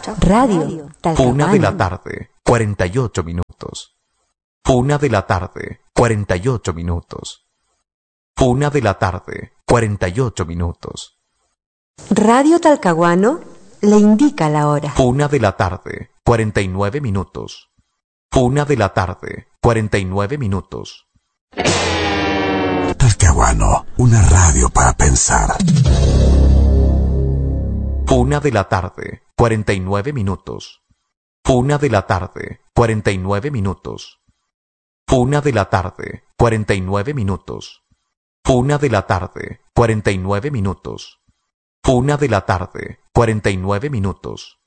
Radio Talcahuano. 1 de la tarde, 48 minutos. 1 de la tarde, 48 minutos. 1 de la tarde, 48 minutos. Radio Talcahuano le indica la hora. 1 de la tarde, 49 minutos. 1 de la tarde, 49 minutos. Talcahuano, una radio para pensar. 1 de la tarde, 49 minutos. 1 de la tarde, 49 minutos. 1 de la tarde, 49 minutos. 1 de la tarde, 49 minutos. 1 de la tarde, 49 minutos.